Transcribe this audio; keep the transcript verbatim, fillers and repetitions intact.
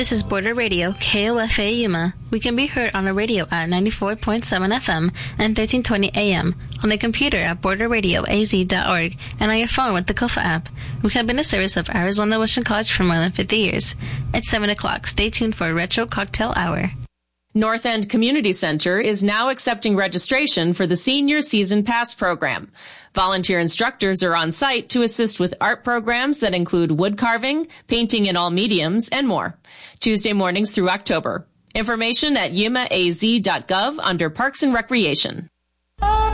This is Border Radio, K O F A Yuma. We can be heard on the radio at ninety-four point seven F M and thirteen twenty A M, on the computer at border radio a z dot org, and on your phone with the Kofa app. We have been a service of Arizona Western College for more than fifty years. It's seven o'clock. Stay tuned for a Retro Cocktail Hour. North End Community Center is now accepting registration for the Senior Season Pass program. Volunteer instructors are on site to assist with art programs that include wood carving, painting in all mediums, and more. Tuesday mornings through October. Information at yuma a z dot gov under Parks and Recreation.